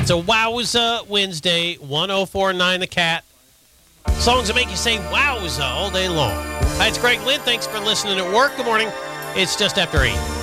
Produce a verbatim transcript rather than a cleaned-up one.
It's a Wowza Wednesday, one oh four point nine The Cat. Songs that make you say wowza all day long. Hi, it's Greg Lynn. Thanks for listening at work. Good morning. It's just after eight.